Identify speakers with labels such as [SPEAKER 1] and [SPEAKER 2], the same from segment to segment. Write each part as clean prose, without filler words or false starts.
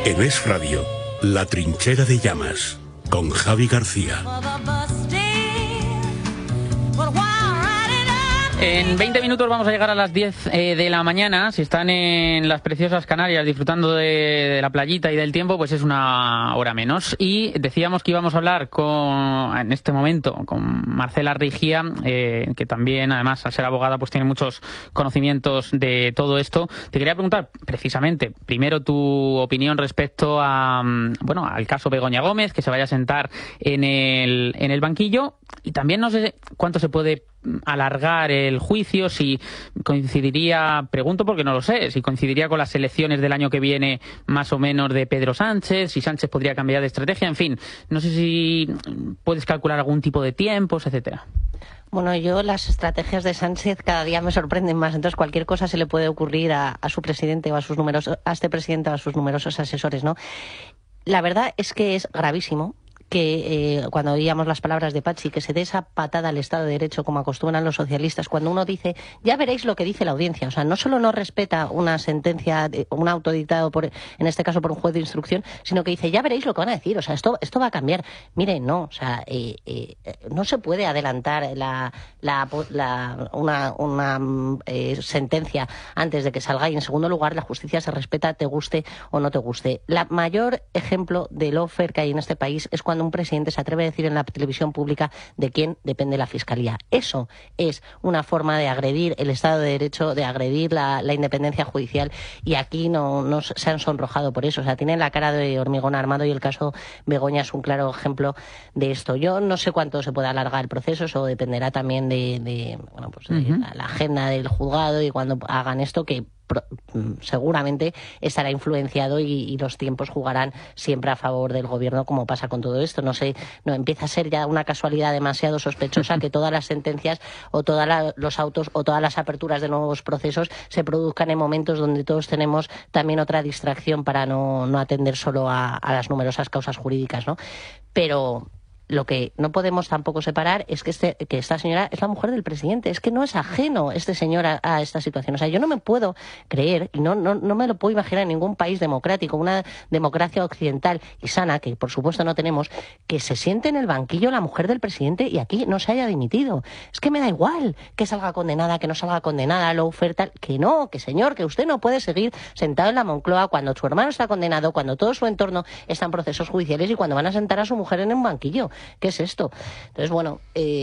[SPEAKER 1] En Es Radio, La Trinchera de Llamas, con Javi García.
[SPEAKER 2] En 20 minutos vamos a llegar a las 10 de la mañana. Si están en las preciosas Canarias disfrutando de la playita y del tiempo, pues es una hora menos. Y decíamos que íbamos a hablar en este momento con Marcela Rigía, que también, además, al ser abogada, pues tiene muchos conocimientos de todo esto. Te quería preguntar, precisamente, primero tu opinión respecto al caso Begoña Gómez, que se vaya a sentar en el banquillo. Y también no sé cuánto se puede alargar el juicio, si coincidiría, pregunto porque no lo sé, si coincidiría con las elecciones del año que viene más o menos de Pedro Sánchez, si Sánchez podría cambiar de estrategia, en fin, no sé si puedes calcular algún tipo de tiempos, etcétera.
[SPEAKER 3] Bueno, yo las estrategias de Sánchez cada día me sorprenden más, entonces cualquier cosa se le puede ocurrir a su presidente o a este presidente o a sus numerosos asesores, ¿no? La verdad es que es gravísimo que cuando oíamos las palabras de Pachi, que se dé esa patada al Estado de Derecho como acostumbran los socialistas, cuando uno dice, ya veréis lo que dice la audiencia, o sea, no solo no respeta una sentencia, un auto dictado en este caso por un juez de instrucción, sino que dice, ya veréis lo que van a decir, o sea, esto va a cambiar. Miren, no, o sea, no se puede adelantar una sentencia antes de que salga, y en segundo lugar la justicia se respeta, te guste o no te guste. La mayor ejemplo de lawfare que hay en este país es cuando un presidente se atreve a decir en la televisión pública de quién depende la Fiscalía. Eso es una forma de agredir el Estado de Derecho, de agredir la independencia judicial, y aquí no se han sonrojado por eso. O sea, tienen la cara de hormigón armado, y el caso Begoña es un claro ejemplo de esto. Yo no sé cuánto se puede alargar el proceso, eso dependerá también de la agenda del juzgado, y cuando hagan esto, que seguramente estará influenciado y los tiempos jugarán siempre a favor del gobierno, como pasa con todo esto. No empieza a ser ya una casualidad demasiado sospechosa que todas las sentencias o todos los autos o todas las aperturas de nuevos procesos se produzcan en momentos donde todos tenemos también otra distracción para no atender solo a las numerosas causas jurídicas, ¿no? Pero lo que no podemos tampoco separar es que esta señora es la mujer del presidente. Es que no es ajeno este señor a esta situación. O sea, yo no me puedo creer, y no me lo puedo imaginar en ningún país democrático, una democracia occidental y sana, que por supuesto no tenemos, que se siente en el banquillo la mujer del presidente y aquí no se haya dimitido. Es que me da igual que salga condenada, que no salga condenada, la oferta, que no, que señor, que usted no puede seguir sentado en la Moncloa cuando su hermano está condenado, cuando todo su entorno está en procesos judiciales y cuando van a sentar a su mujer en un banquillo. ¿Qué es esto? Entonces, bueno,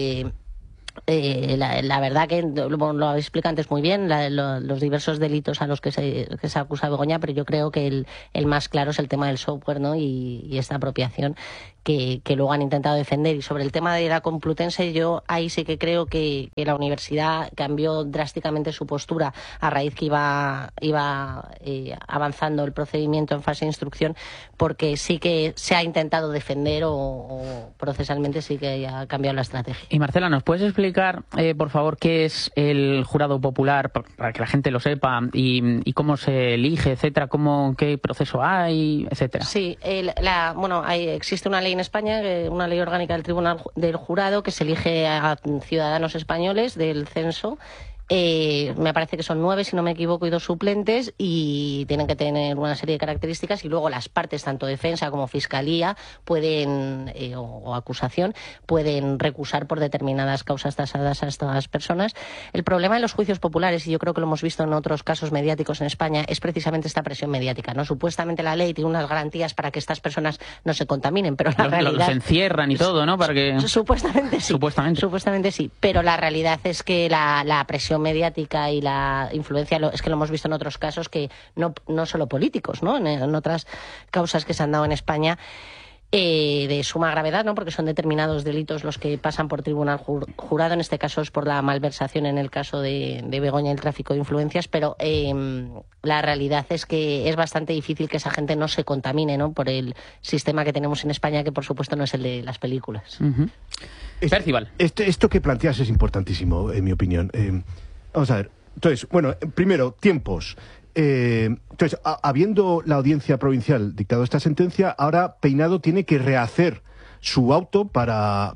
[SPEAKER 3] la verdad que lo habéis explicado antes muy bien, los diversos delitos a los que se acusa Begoña, pero yo creo que el más claro es el tema del software, ¿no? Y esta apropiación que luego han intentado defender. Y sobre el tema de la Complutense, yo ahí sí que creo que la universidad cambió drásticamente su postura a raíz que iba avanzando el procedimiento en fase de instrucción, porque sí que se ha intentado defender o procesalmente sí que ha cambiado la estrategia.
[SPEAKER 2] Y Marcela, ¿nos puedes explicar, por favor, qué es el jurado popular, para que la gente lo sepa, y cómo se elige, etcétera, qué proceso hay, etcétera?
[SPEAKER 3] Sí, existe una ley en España, una ley orgánica del Tribunal del Jurado, que se elige a ciudadanos españoles del censo. Me parece que son 9, si no me equivoco, y 2 suplentes, y tienen que tener una serie de características, y luego las partes, tanto defensa como fiscalía, pueden o acusación, pueden recusar por determinadas causas tasadas a estas personas. El problema de los juicios populares, y yo creo que lo hemos visto en otros casos mediáticos en España, es precisamente esta presión mediática, ¿no? Supuestamente la ley tiene unas garantías para que estas personas no se contaminen, pero la realidad...
[SPEAKER 2] Los encierran y todo, ¿no? Para que...
[SPEAKER 3] Supuestamente sí. Supuestamente sí, pero la realidad es que la presión mediática y la influencia, es que lo hemos visto en otros casos, que no solo políticos, ¿no? En otras causas que se han dado en España, de suma gravedad, ¿no? Porque son determinados delitos los que pasan por tribunal jurado. En este caso es por la malversación, en el caso de Begoña, el tráfico de influencias, pero la realidad es que es bastante difícil que esa gente no se contamine, ¿no? Por el sistema que tenemos en España, que por supuesto no es el de las películas.
[SPEAKER 2] Percival.
[SPEAKER 4] Esto que planteas es importantísimo, en mi opinión. Vamos a ver. Entonces, bueno, primero, tiempos. Entonces, habiendo la audiencia provincial dictado esta sentencia, ahora Peinado tiene que rehacer su auto para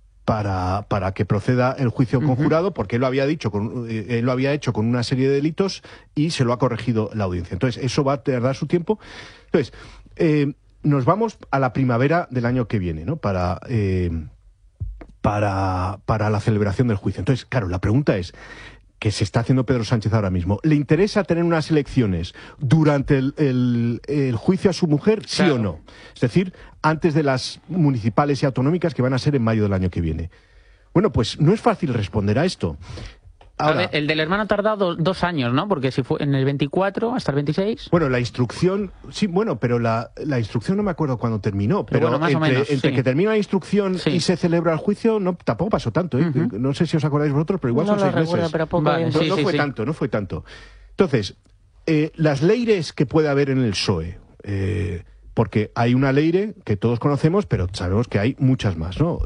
[SPEAKER 4] que proceda el juicio conjurado, porque él lo había hecho con una serie de delitos y se lo ha corregido la audiencia. Entonces, eso va a tardar su tiempo. Entonces, Nos vamos a la primavera del año que viene, ¿no? Para la celebración del juicio. Entonces, claro, la pregunta es, que se está haciendo Pedro Sánchez ahora mismo, ¿le interesa tener unas elecciones durante el juicio a su mujer, sí o no? Es decir, antes de las municipales y autonómicas que van a ser en mayo del año que viene. Bueno, pues no es fácil responder a esto. Ahora,
[SPEAKER 2] el del hermano ha tardado 2 años, ¿no? Porque si fue en el 24 hasta el 26...
[SPEAKER 4] Bueno, la instrucción... Sí, bueno, pero la instrucción no me acuerdo cuándo terminó. Pero
[SPEAKER 2] bueno, más o menos,
[SPEAKER 4] entre que termina la instrucción y se celebra el juicio, tampoco pasó tanto, ¿eh? No sé si os acordáis vosotros, pero igual son 6 meses.
[SPEAKER 3] No lo recuerdo, pero poco.
[SPEAKER 2] Vale,
[SPEAKER 4] No fue tanto. Entonces, las leires que puede haber en el PSOE... porque hay una leire que todos conocemos, pero sabemos que hay muchas más, ¿no?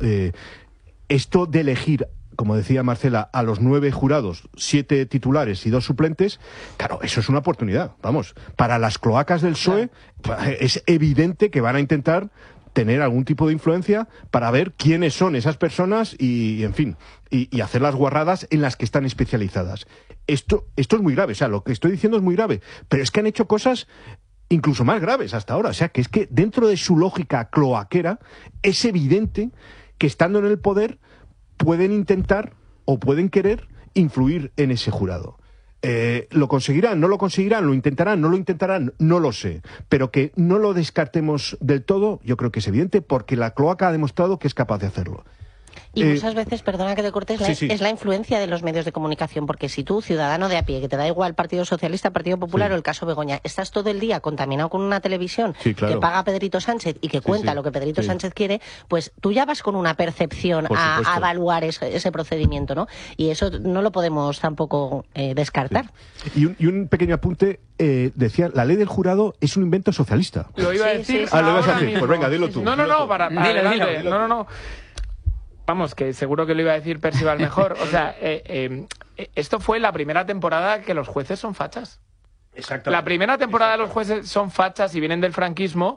[SPEAKER 4] Esto de elegir, como decía Marcela, a los 9 jurados, 7 titulares y 2 suplentes, claro, eso es una oportunidad. Vamos, para las cloacas del PSOE es evidente que van a intentar tener algún tipo de influencia para ver quiénes son esas personas y en fin, y hacer las guarradas en las que están especializadas. Esto es muy grave, o sea, lo que estoy diciendo es muy grave, pero es que han hecho cosas incluso más graves hasta ahora. O sea, que es que dentro de su lógica cloaquera es evidente que estando en el poder pueden intentar o pueden querer influir en ese jurado. ¿Lo conseguirán? ¿No lo conseguirán? ¿Lo intentarán? ¿No lo intentarán? No lo sé. Pero que no lo descartemos del todo, yo creo que es evidente, porque la cloaca ha demostrado que es capaz de hacerlo.
[SPEAKER 3] Y muchas veces, perdona que te cortes, es la influencia de los medios de comunicación, porque si tú, ciudadano de a pie, que te da igual Partido Socialista, Partido Popular o el caso Begoña, estás todo el día contaminado con una televisión que paga Pedrito Sánchez y que cuenta lo que Pedrito Sánchez quiere, pues tú ya vas con una percepción a evaluar ese procedimiento, ¿no? Y eso no lo podemos tampoco descartar.
[SPEAKER 4] Sí. Y un pequeño apunte, decía, la ley del jurado es un invento socialista.
[SPEAKER 5] Lo iba a decir.
[SPEAKER 4] Lo ibas a decir. Pues venga, dilo tú.
[SPEAKER 5] No, adelante. No. Vamos, que seguro que lo iba a decir Percival mejor. O sea, esto fue la primera temporada que los jueces son fachas. Exactamente. La primera temporada de los jueces son fachas y vienen del franquismo.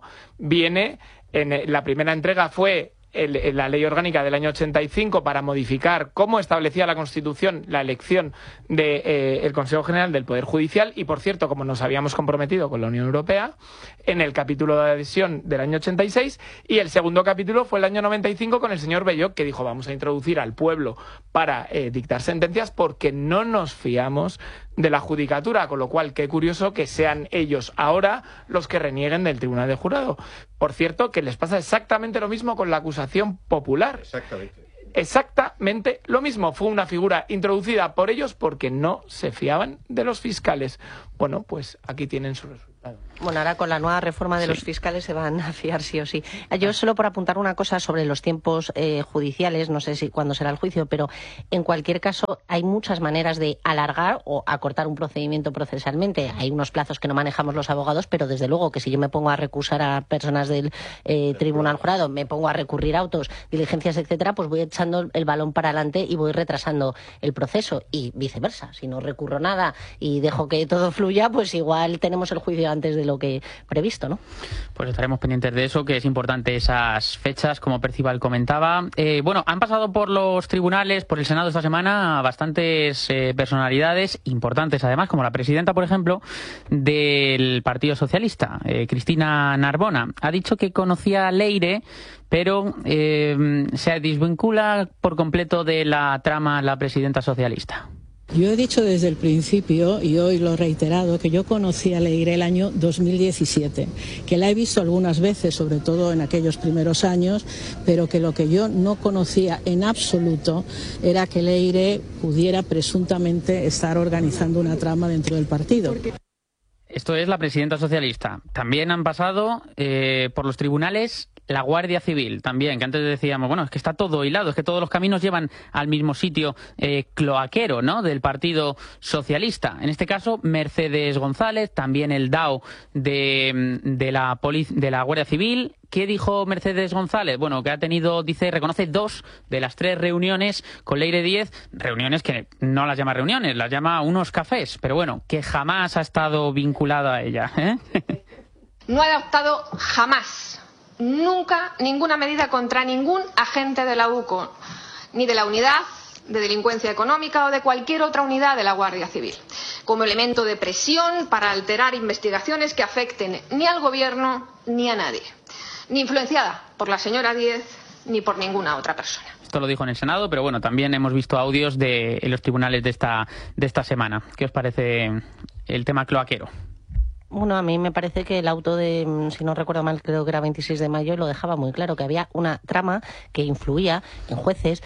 [SPEAKER 5] La primera entrega fue la ley orgánica del año 85 para modificar cómo establecía la Constitución la elección del Consejo General del Poder Judicial y, por cierto, como nos habíamos comprometido con la Unión Europea, en el capítulo de adhesión del año 86, y el segundo capítulo fue el año 95 con el señor Belloc, que dijo vamos a introducir al pueblo para dictar sentencias porque no nos fiamos de la judicatura, con lo cual qué curioso que sean ellos ahora los que renieguen del Tribunal de Jurado. Por cierto, que les pasa exactamente lo mismo con la acusación popular. Exactamente lo mismo. Fue una figura introducida por ellos porque no se fiaban de los fiscales. Bueno, pues aquí tienen su resultado.
[SPEAKER 3] Bueno, ahora con la nueva reforma de los fiscales se van a fiar sí o sí. Yo solo por apuntar una cosa sobre los tiempos judiciales, no sé si cuándo será el juicio, pero en cualquier caso hay muchas maneras de alargar o acortar un procedimiento procesalmente. Hay unos plazos que no manejamos los abogados, pero desde luego que si yo me pongo a recusar a personas del tribunal jurado, me pongo a recurrir a autos, diligencias, etcétera, pues voy echando el balón para adelante y voy retrasando el proceso y viceversa. Si no recurro nada y dejo que todo fluya, pues igual tenemos el juicio antes de lo que previsto, ¿no?
[SPEAKER 2] Pues estaremos pendientes de eso, que es importante esas fechas, como Percival comentaba. Bueno, han pasado por los tribunales, por el Senado esta semana, bastantes personalidades importantes, además, como la presidenta, por ejemplo, del Partido Socialista, Cristina Narbona. Ha dicho que conocía a Leire, pero se desvincula por completo de la trama la presidenta socialista.
[SPEAKER 6] Yo he dicho desde el principio, y hoy lo he reiterado, que yo conocí a Leire el año 2017, que la he visto algunas veces, sobre todo en aquellos primeros años, pero que lo que yo no conocía en absoluto era que Leire pudiera presuntamente estar organizando una trama dentro del partido.
[SPEAKER 2] Esto es la presidenta socialista. También han pasado por los tribunales la Guardia Civil, también, que antes decíamos, bueno, es que está todo hilado, es que todos los caminos llevan al mismo sitio cloaquero, ¿no?, del Partido Socialista. En este caso, Mercedes González, también el DAO de la Guardia Civil. ¿Qué dijo Mercedes González? Bueno, que ha tenido, dice, reconoce 2 de las 3 reuniones con Leire Díez, reuniones que no las llama reuniones, las llama unos cafés, pero bueno, que jamás ha estado vinculada a ella, ¿eh?
[SPEAKER 7] No ha adoptado jamás, nunca, ninguna medida contra ningún agente de la UCO, ni de la unidad, de delincuencia económica o de cualquier otra unidad de la Guardia Civil, como elemento de presión para alterar investigaciones que afecten ni al Gobierno ni a nadie, ni influenciada por la señora Díez ni por ninguna otra persona.
[SPEAKER 2] Esto lo dijo en el Senado, pero bueno, también hemos visto audios en los tribunales de esta semana. ¿Qué os parece el tema cloaquero?
[SPEAKER 3] Bueno, a mí me parece que el auto de, si no recuerdo mal, creo que era 26 de mayo, lo dejaba muy claro, que había una trama que influía en jueces,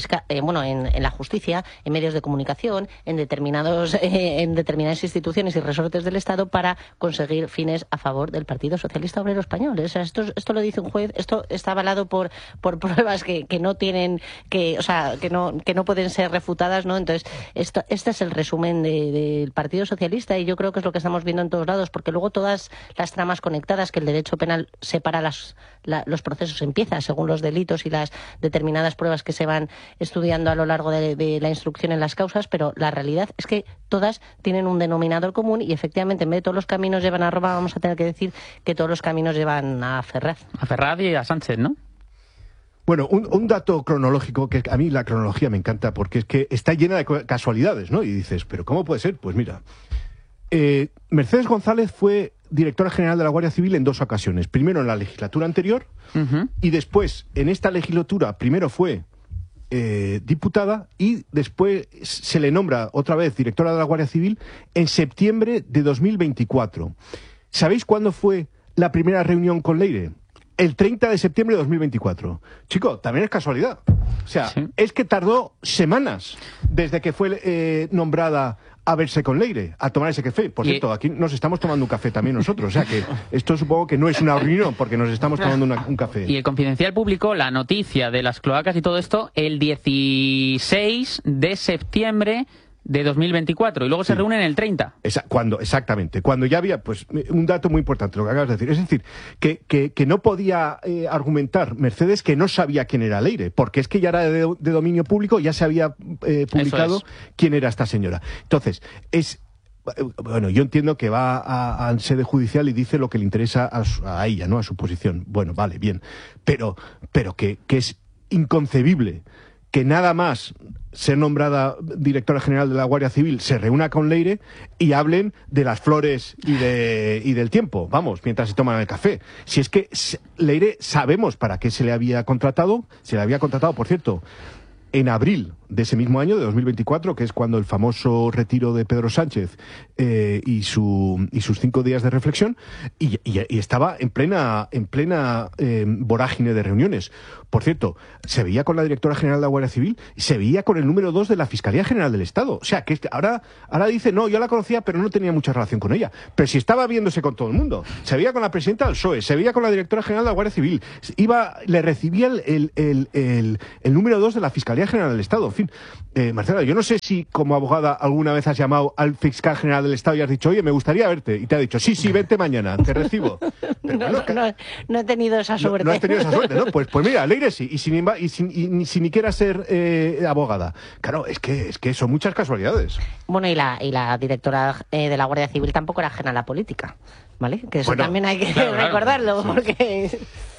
[SPEAKER 3] en la justicia, en medios de comunicación, en determinadas instituciones y resortes del Estado para conseguir fines a favor del Partido Socialista Obrero Español. O sea, esto lo dice un juez, esto está avalado por pruebas que no tienen, que no pueden ser refutadas, ¿no? Entonces, este es el resumen del Partido Socialista y yo creo que es lo que estamos viendo en todos lados, porque luego todas las tramas conectadas, que el derecho penal separa los procesos, empieza según los delitos y las determinadas pruebas que se van estudiando a lo largo de la instrucción en las causas, pero la realidad es que todas tienen un denominador común y efectivamente en vez de todos los caminos llevan a Roma, vamos a tener que decir que todos los caminos llevan a Ferraz.
[SPEAKER 2] A Ferraz y a Sánchez, ¿no?
[SPEAKER 4] Bueno, un dato cronológico, que a mí la cronología me encanta porque es que está llena de casualidades, ¿no? Y dices, ¿pero cómo puede ser? Pues mira, Mercedes González fue directora general de la Guardia Civil en 2 ocasiones. Primero en la legislatura anterior y después en esta legislatura primero fue diputada y después se le nombra otra vez directora de la Guardia Civil en septiembre de 2024. ¿Sabéis cuándo fue la primera reunión con Leire? El 30 de septiembre de 2024. Chico, también es casualidad. O sea, sí. Es que tardó semanas desde que fue nombrada a verse con Leire, a tomar ese café. Por cierto, aquí nos estamos tomando un café también nosotros. O sea que esto supongo que no es una reunión, porque nos estamos tomando un café.
[SPEAKER 2] Y el Confidencial publicó la noticia de las cloacas y todo esto el 16 de septiembre de 2024 y luego se reúnen el 30.
[SPEAKER 4] Exactamente. Cuando ya había, pues, un dato muy importante, lo que acabas de decir. Es decir, que no podía argumentar Mercedes que no sabía quién era Leire, porque es que ya era de dominio público, ya se había publicado quién era esta señora. Entonces, bueno, yo entiendo que va a sede judicial y dice lo que le interesa a ella, ¿no? A su posición. Bueno, vale, bien. Pero que es inconcebible que nada más ser nombrada directora general de la Guardia Civil se reúna con Leire y hablen de las flores y del tiempo, vamos, mientras se toman el café. Si es que Leire sabemos para qué se le había contratado, por cierto, en abril de ese mismo año, de 2024, que es cuando el famoso retiro de Pedro Sánchez y sus 5 días de reflexión, y estaba en plena vorágine de reuniones. Por cierto, se veía con la directora general de la Guardia Civil y se veía con el número 2 de la Fiscalía General del Estado. O sea, que ahora dice, no, yo la conocía, pero no tenía mucha relación con ella. Pero si estaba viéndose con todo el mundo. Se veía con la presidenta del PSOE, se veía con la directora general de la Guardia Civil, le recibía el número 2 de la Fiscalía General del Estado. En fin, Marcela, yo no sé si como abogada alguna vez has llamado al fiscal general del Estado y has dicho, oye, me gustaría verte, y te ha dicho, sí, vente mañana, te recibo. Pero
[SPEAKER 3] no he tenido esa suerte.
[SPEAKER 4] No has tenido esa suerte, ¿no? Pues mira, Leire sí, y si ni quiera ser abogada. Claro, es que son muchas casualidades.
[SPEAKER 3] Bueno, y la directora de la Guardia Civil tampoco era ajena a la política, ¿vale? Que eso también hay que recordarlo, porque...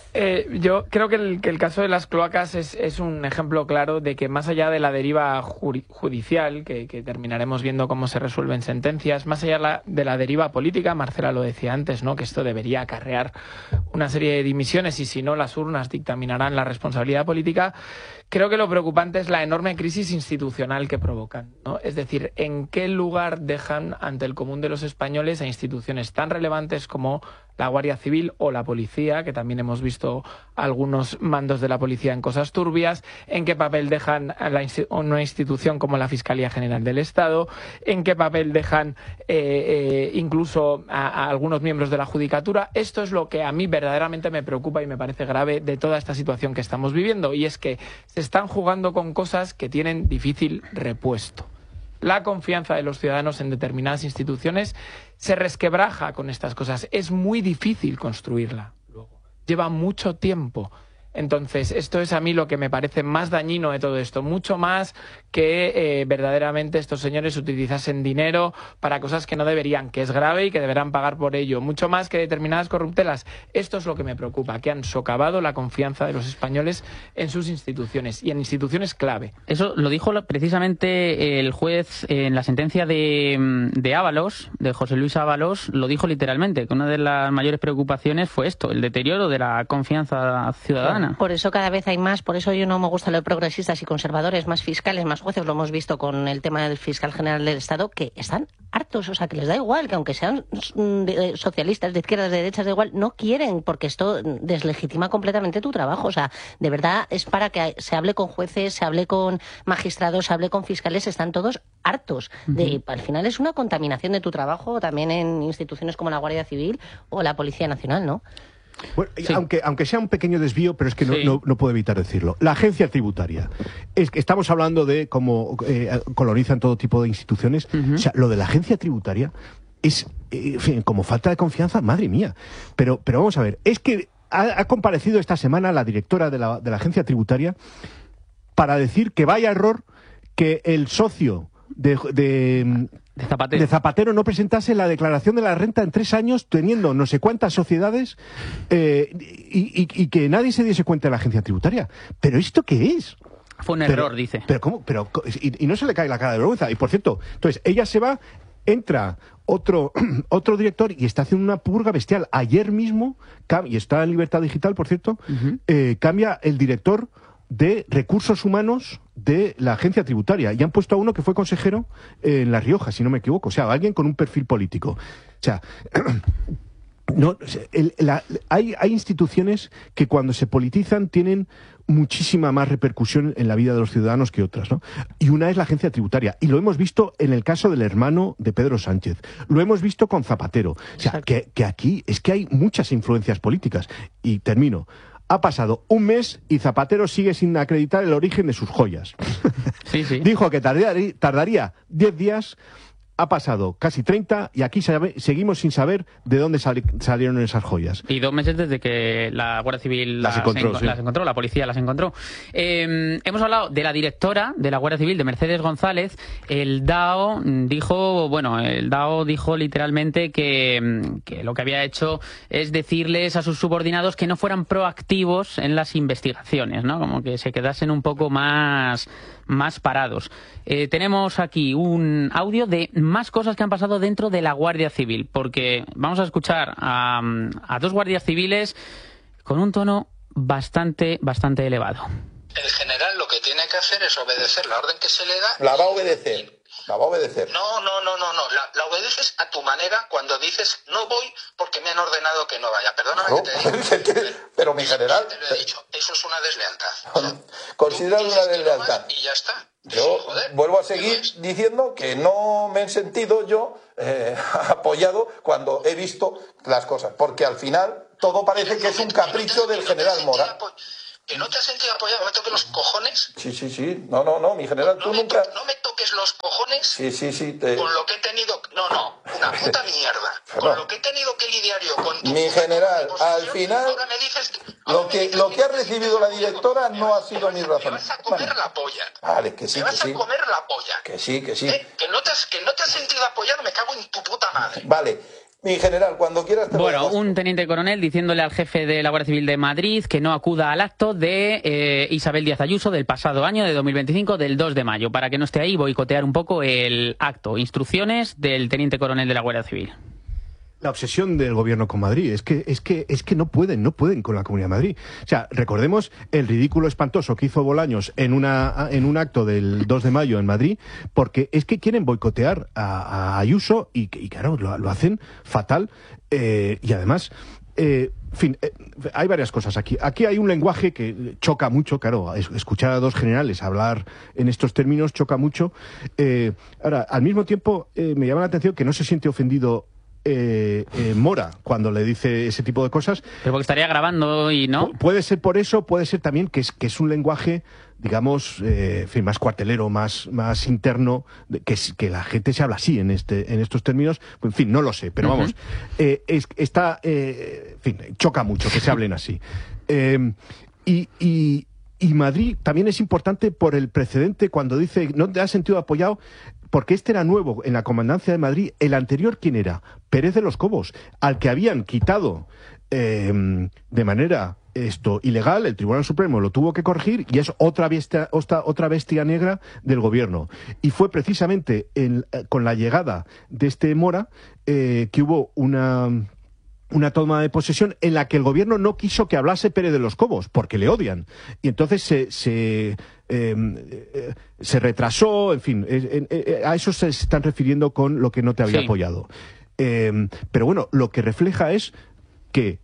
[SPEAKER 5] Yo creo que el caso de las cloacas es un ejemplo claro de que más allá de la deriva judicial, que terminaremos viendo cómo se resuelven sentencias, más allá de la deriva política, Marcela lo decía antes, ¿no? Que esto debería acarrear una serie de dimisiones y si no las urnas dictaminarán la responsabilidad política. Creo que lo preocupante es la enorme crisis institucional que provocan, ¿no? Es decir, ¿en qué lugar dejan ante el común de los españoles a instituciones tan relevantes como la Guardia Civil o la Policía, que también hemos visto algunos mandos de la Policía en cosas turbias? ¿En qué papel dejan a una institución como la Fiscalía General del Estado? ¿En qué papel dejan incluso a algunos miembros de la Judicatura? Esto es lo que a mí verdaderamente me preocupa y me parece grave de toda esta situación que estamos viviendo, y es que se están jugando con cosas que tienen difícil repuesto. La confianza de los ciudadanos en determinadas instituciones se resquebraja con estas cosas. Es muy difícil construirla luego. Lleva mucho tiempo. Entonces, esto es a mí lo que me parece más dañino de todo esto, mucho más que verdaderamente estos señores utilizasen dinero para cosas que no deberían, que es grave y que deberán pagar por ello, mucho más que determinadas corruptelas. Esto es lo que me preocupa, que han socavado la confianza de los españoles en sus instituciones y en instituciones clave.
[SPEAKER 2] Eso lo dijo precisamente el juez en la sentencia de Ábalos, de José Luis Ábalos, lo dijo literalmente, que una de las mayores preocupaciones fue esto, el deterioro de la confianza ciudadana.
[SPEAKER 3] Por eso cada vez hay más, por eso yo no me gusta lo de progresistas y conservadores, más fiscales, más jueces, lo hemos visto con el tema del fiscal general del Estado, que están hartos, o sea, que les da igual, que aunque sean socialistas, de izquierdas, de derechas, da igual, no quieren, porque esto deslegitima completamente tu trabajo, o sea, de verdad es para que se hable con jueces, se hable con magistrados, se hable con fiscales, están todos hartos. Al final es una contaminación de tu trabajo, también en instituciones como la Guardia Civil o la Policía Nacional, ¿no?
[SPEAKER 4] Bueno, sí. aunque sea un pequeño desvío, pero es que no puedo evitar decirlo. La agencia tributaria. Es que estamos hablando de cómo colonizan todo tipo de instituciones. O sea, lo de la agencia tributaria es, en fin, como falta de confianza, madre mía. Pero vamos a ver, es que ha comparecido esta semana la directora de la agencia tributaria para decir que vaya error que el socio de Zapatero no presentase la declaración de la renta en 3 años, teniendo no sé cuántas sociedades, y que nadie se diese cuenta de la agencia tributaria. ¿Pero esto qué es?
[SPEAKER 2] Fue un error, dice.
[SPEAKER 4] Y no se le cae la cara de vergüenza. Y por cierto, entonces ella se va, entra otro director y está haciendo una purga bestial. Ayer mismo, y está en Libertad Digital, por cierto, cambia el director de Recursos Humanos de la agencia tributaria, y han puesto a uno que fue consejero en La Rioja, si no me equivoco, o sea, alguien con un perfil político. O sea, hay instituciones que cuando se politizan tienen muchísima más repercusión en la vida de los ciudadanos que otras, ¿no? Y una es la agencia tributaria, y lo hemos visto en el caso del hermano de Pedro Sánchez, lo hemos visto con Zapatero, o sea, que aquí es que hay muchas influencias políticas. Y termino. Ha pasado un mes y Zapatero sigue sin acreditar el origen de sus joyas.
[SPEAKER 2] Sí.
[SPEAKER 4] Dijo que tardaría 10 días, ha pasado casi 30 y aquí seguimos sin saber de dónde salieron esas joyas.
[SPEAKER 2] Y 2 meses desde que la Guardia Civil las encontró, la policía las encontró. Hemos hablado de la directora de la Guardia Civil, de Mercedes González. El DAO dijo literalmente que lo que había hecho es decirles a sus subordinados que no fueran proactivos en las investigaciones, ¿no? Como que se quedasen un poco más parados. Tenemos aquí un audio de más cosas que han pasado dentro de la Guardia Civil, porque vamos a escuchar a 2 guardias civiles con un tono bastante elevado.
[SPEAKER 8] El general lo que tiene que hacer es obedecer la orden que se le da.
[SPEAKER 9] La va a obedecer. No, la obedeces a tu manera cuando dices no voy porque me han ordenado que no vaya. Perdóname que te diga. Pero mi general... Te lo he dicho, eso es una deslealtad. Considerado una deslealtad. Y ya está. Yo vuelvo a seguir diciendo que no me he sentido yo apoyado cuando he visto las cosas. Porque al final todo parece que es un capricho del general Mora. ¿Que no te has sentido apoyado? ¿Me toques los cojones? Sí. No, mi general, tú nunca... No me toques los cojones. Sí. Con lo que he tenido... No, una puta mierda. Con lo que he tenido que lidiar yo con tu... Mi general, al final... Ahora me dices lo que ha recibido la directora no ha sido mi razón. Me vas a comer la polla. Vale, que sí, me vas a comer la polla. Que sí. Que no te has sentido apoyado, me cago en tu puta madre. Vale. Mi general, cuando quieras...
[SPEAKER 2] Un teniente coronel diciéndole al jefe de la Guardia Civil de Madrid que no acuda al acto de Isabel Díaz Ayuso del pasado año, de 2025, del 2 de mayo, para que no esté ahí, boicotear un poco el acto. Instrucciones del teniente coronel de la Guardia Civil.
[SPEAKER 4] La obsesión del gobierno con Madrid es que no pueden con la Comunidad de Madrid. O sea, recordemos el ridículo espantoso que hizo Bolaños en un acto del 2 de mayo en Madrid, porque es que quieren boicotear a Ayuso y claro, lo hacen fatal. Y además, hay varias cosas aquí. Aquí hay un lenguaje que choca mucho, claro, escuchar a 2 generales hablar en estos términos choca mucho. Ahora, al mismo tiempo, me llama la atención que no se siente ofendido Mora cuando le dice ese tipo de cosas.
[SPEAKER 2] Pero porque estaría grabando y no.
[SPEAKER 4] Puede ser por eso, puede ser también que es un lenguaje, digamos, más cuartelero, más interno, que la gente se habla así en estos términos. En fin, no lo sé, pero vamos, choca mucho que se hablen así. Y Madrid también es importante por el precedente cuando dice no te has sentido apoyado, porque este era nuevo en la Comandancia de Madrid. El anterior, ¿quién era? Pérez de los Cobos, al que habían quitado de manera ilegal. El Tribunal Supremo lo tuvo que corregir y es otra bestia negra del gobierno. Y fue precisamente con la llegada de este Mora que hubo una toma de posesión en la que el gobierno no quiso que hablase Pérez de los Cobos, porque le odian. Y entonces se retrasó, en fin, a eso se están refiriendo con lo que no te había apoyado. Pero bueno, lo que refleja es que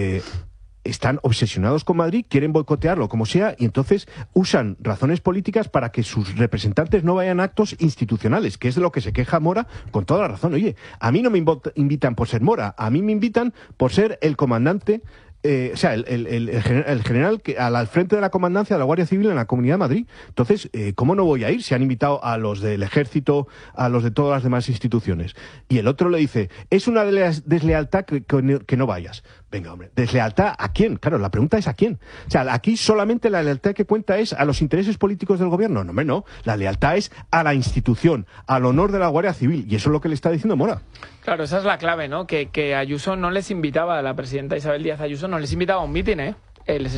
[SPEAKER 4] están obsesionados con Madrid, quieren boicotearlo como sea, y entonces usan razones políticas para que sus representantes no vayan a actos institucionales, que es de lo que se queja Mora con toda la razón. Oye, a mí no me invitan por ser Mora, a mí me invitan por ser el comandante, o sea, el general que al frente de la comandancia de la Guardia Civil en la Comunidad de Madrid. Entonces, ¿cómo no voy a ir? Se han invitado a los del Ejército, a los de todas las demás instituciones. Y el otro le dice, es una deslealtad que no vayas. Venga, hombre, ¿deslealtad a quién? Claro, la pregunta es ¿a quién? O sea, aquí solamente la lealtad que cuenta es a los intereses políticos del gobierno. No, hombre, no. La lealtad es a la institución, al honor de la Guardia Civil. Y eso es lo que le está diciendo Mora.
[SPEAKER 5] Claro, esa es la clave, ¿no? Que Ayuso no les invitaba, la presidenta Isabel Díaz Ayuso no les invitaba a un mitin, ¿eh? Les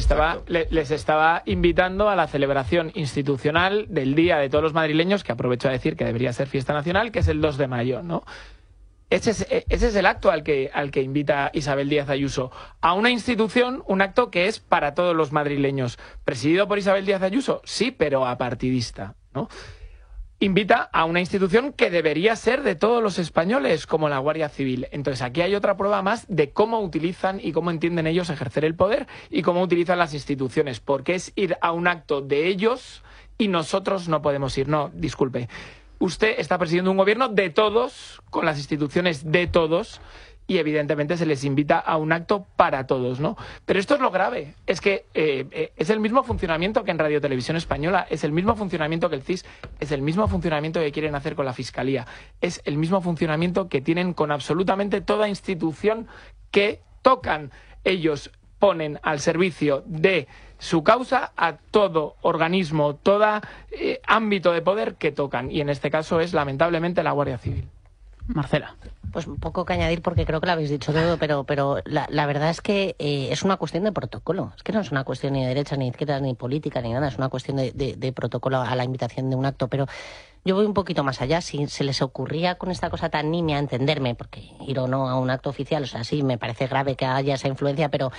[SPEAKER 5] estaba invitando a la celebración institucional del Día de todos los madrileños, que aprovecho a decir que debería ser fiesta nacional, que es el 2 de mayo, ¿no? Ese es el acto al que invita Isabel Díaz Ayuso. A una institución, un acto que es para todos los madrileños. ¿Presidido por Isabel Díaz Ayuso? Sí, pero apartidista, ¿no? Invita a una institución que debería ser de todos los españoles, como la Guardia Civil. Entonces aquí hay otra prueba más de cómo utilizan y cómo entienden ellos ejercer el poder y cómo utilizan las instituciones. Porque es ir a un acto de ellos y nosotros no podemos ir. No, disculpe. Usted está presidiendo un gobierno de todos, con las instituciones de todos, y evidentemente se les invita a un acto para todos, ¿no? Pero esto es lo grave, es que es el mismo funcionamiento que en Radio Televisión Española, es el mismo funcionamiento que el CIS, es el mismo funcionamiento que quieren hacer con la Fiscalía, es el mismo funcionamiento que tienen con absolutamente toda institución que tocan. Ellos ponen al servicio de su causa a todo organismo, todo ámbito de poder que tocan, y en este caso es lamentablemente la Guardia Civil.
[SPEAKER 2] Marcela.
[SPEAKER 3] Pues un poco que añadir porque creo que lo habéis dicho todo, pero la verdad es que es una cuestión de protocolo. Es que no es una cuestión ni de derecha, ni de izquierda, ni política, ni nada. Es una cuestión de protocolo a la invitación de un acto. Pero yo voy un poquito más allá. Si se les ocurría con esta cosa tan nimia entenderme, porque ir o no a un acto oficial, o sea, sí, me parece grave que haya esa influencia, pero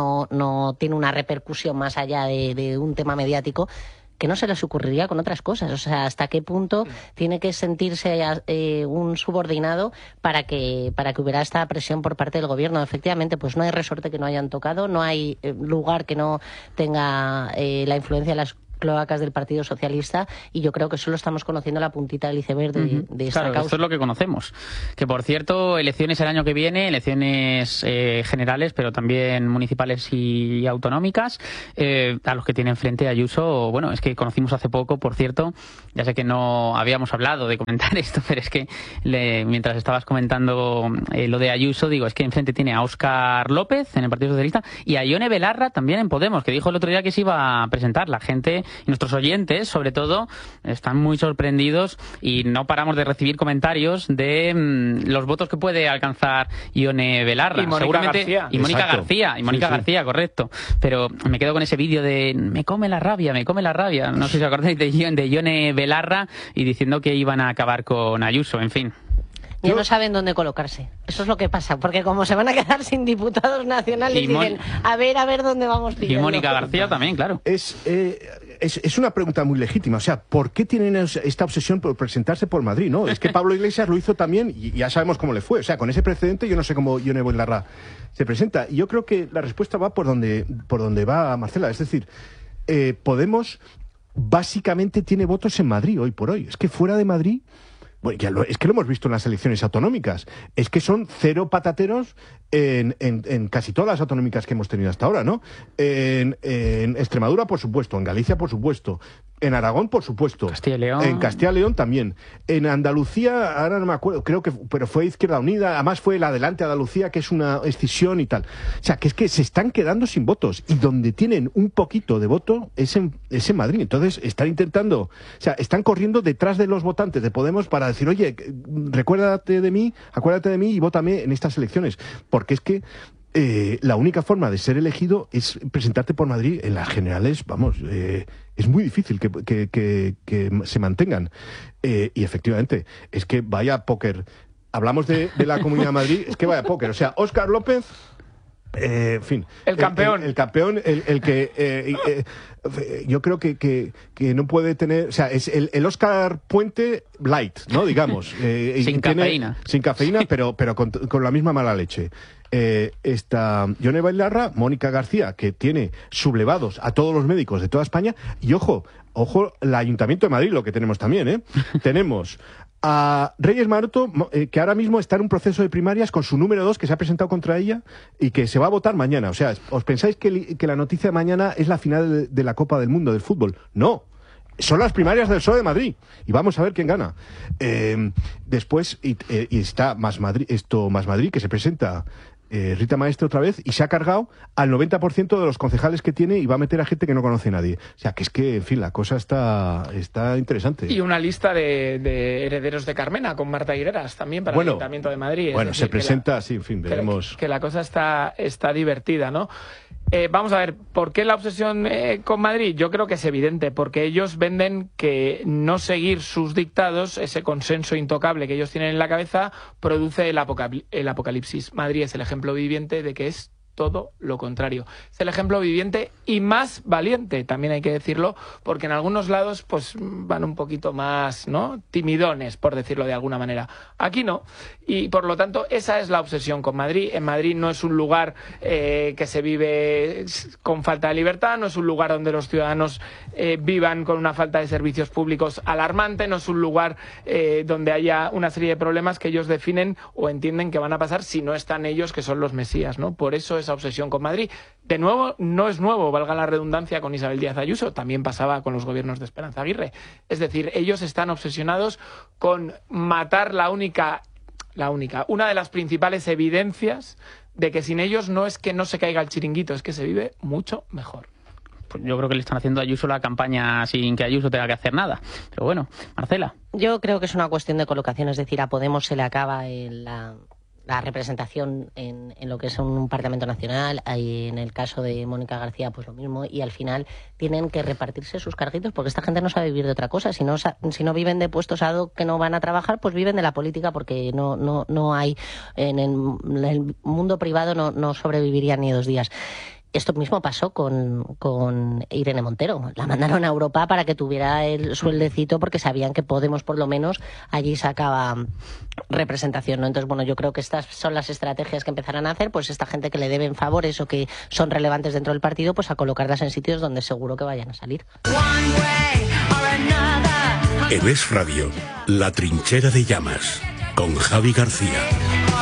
[SPEAKER 3] no tiene una repercusión más allá de un tema mediático, que no se les ocurriría con otras cosas. O sea, hasta qué punto tiene que sentirse un subordinado para que hubiera esta presión por parte del gobierno. Efectivamente, pues no hay resorte que no hayan tocado, no hay lugar que no tenga la influencia de las cloacas del Partido Socialista, y yo creo que solo estamos conociendo la puntita del iceberg de esta causa.
[SPEAKER 2] Esto es lo que conocemos. Que, por cierto, elecciones el año que viene, elecciones generales, pero también municipales y autonómicas, a los que tienen frente Ayuso. Bueno, es que conocimos hace poco, por cierto, ya sé que no habíamos hablado de comentar esto, pero es que mientras estabas comentando lo de Ayuso, digo, es que enfrente tiene a Óscar López en el Partido Socialista y a Ione Belarra también en Podemos, que dijo el otro día que se iba a presentar. La gente y nuestros oyentes, sobre todo, están muy sorprendidos y no paramos de recibir comentarios de los votos que puede alcanzar Ione Belarra.
[SPEAKER 5] Y Mónica García.
[SPEAKER 2] Y Mónica García. Y Mónica García, correcto. Pero me quedo con ese vídeo de me come la rabia. No sé si os acordáis de Ione Belarra y diciendo que iban a acabar con Ayuso, en fin.
[SPEAKER 3] Ya no saben dónde colocarse. Eso es lo que pasa, porque como se van a quedar sin diputados nacionales, dicen, a ver dónde vamos pillando.
[SPEAKER 2] Y Mónica García también, claro.
[SPEAKER 4] Es una pregunta muy legítima. O sea, ¿por qué tienen esta obsesión por presentarse por Madrid, no? Es que Pablo Iglesias lo hizo también y ya sabemos cómo le fue. O sea, con ese precedente yo no sé cómo Ione Belarra se presenta. Y yo creo que la respuesta va por donde va Marcela. Es decir, Podemos básicamente tiene votos en Madrid hoy por hoy. Es que fuera de Madrid Bueno, es que lo hemos visto en las elecciones autonómicas. Es que son cero patateros en casi todas las autonómicas que hemos tenido hasta ahora, ¿no? En Extremadura, por supuesto. En Galicia, por supuesto. En Aragón, por supuesto.
[SPEAKER 2] Castilla y León.
[SPEAKER 4] En Castilla y León también. En Andalucía, ahora no me acuerdo, creo que pero fue Izquierda Unida. Además fue el Adelante Andalucía, que es una escisión y tal. O sea, que es que se están quedando sin votos. Y donde tienen un poquito de voto es en Madrid. Entonces están intentando, o sea, están corriendo detrás de los votantes de Podemos para decir, oye, acuérdate de mí y vótame en estas elecciones. Porque es que la única forma de ser elegido es presentarte por Madrid en las generales, vamos, es muy difícil que se mantengan. Y efectivamente, es que vaya póker. Hablamos de la Comunidad de Madrid, es que vaya póker. O sea, Óscar López, en fin.
[SPEAKER 5] El campeón.
[SPEAKER 4] El campeón, el que yo creo que no puede tener, o sea, es el Óscar Puente light, ¿no? Digamos.
[SPEAKER 2] Sin cafeína.
[SPEAKER 4] Sin cafeína, pero con la misma mala leche. Está Yone Bailarra, Mónica García, que tiene sublevados a todos los médicos de toda España. Y ojo, el Ayuntamiento de Madrid, lo que tenemos también, ¿eh? Tenemos a Reyes Maroto, que ahora mismo está en un proceso de primarias con su número 2, que se ha presentado contra ella y que se va a votar mañana. O sea, ¿os pensáis que la noticia de mañana es la final de la Copa del Mundo del fútbol? No. Son las primarias del PSOE de Madrid y vamos a ver quién gana. Después y está Más Madrid, que se presenta Rita Maestre otra vez y se ha cargado al 90% de los concejales que tiene y va a meter a gente que no conoce a nadie. O sea, que es que, en fin, la cosa está interesante.
[SPEAKER 5] Y una lista de herederos de Carmena con Marta Higueras también para el Ayuntamiento de Madrid.
[SPEAKER 4] Bueno, se presenta, sí, en fin, veremos.
[SPEAKER 5] Que la cosa está divertida, ¿no? Vamos a ver, ¿por qué la obsesión con Madrid? Yo creo que es evidente, porque ellos venden que no seguir sus dictados, ese consenso intocable que ellos tienen en la cabeza, produce el apocalipsis. Madrid es el ejemplo viviente de que es todo lo contrario. Es el ejemplo viviente y más valiente, también hay que decirlo, porque en algunos lados pues van un poquito más, ¿no?, timidones, por decirlo de alguna manera. Aquí no. Y por lo tanto, esa es la obsesión con Madrid. En Madrid no es un lugar que se vive con falta de libertad, no es un lugar donde los ciudadanos vivan con una falta de servicios públicos alarmante, no es un lugar donde haya una serie de problemas que ellos definen o entienden que van a pasar si no están ellos, que son los mesías, ¿no? Por eso esa obsesión con Madrid. De nuevo, no es nuevo, valga la redundancia, con Isabel Díaz Ayuso, también pasaba con los gobiernos de Esperanza Aguirre. Es decir, ellos están obsesionados con matar una de las principales evidencias de que sin ellos no es que no se caiga el chiringuito, es que se vive mucho mejor.
[SPEAKER 2] Pues yo creo que le están haciendo a Ayuso la campaña sin que Ayuso tenga que hacer nada. Pero bueno, Marcela.
[SPEAKER 3] Yo creo que es una cuestión de colocación, es decir, a Podemos se le acaba la representación en lo que es un Parlamento Nacional, y en el caso de Mónica García pues lo mismo, y al final tienen que repartirse sus carguitos porque esta gente no sabe vivir de otra cosa. Si no viven de puestos ad hoc que no van a trabajar, pues viven de la política, porque no hay en el mundo privado no sobrevivirían ni 2 días. Esto mismo pasó con Irene Montero. La mandaron a Europa para que tuviera el sueldecito porque sabían que Podemos, por lo menos, allí sacaba representación, ¿no? Entonces, bueno, yo creo que estas son las estrategias que empezarán a hacer, pues esta gente que le deben favores o que son relevantes dentro del partido, pues a colocarlas en sitios donde seguro que vayan a salir.
[SPEAKER 1] En Es Radio, La Trinchera de Llamas, con Javi García.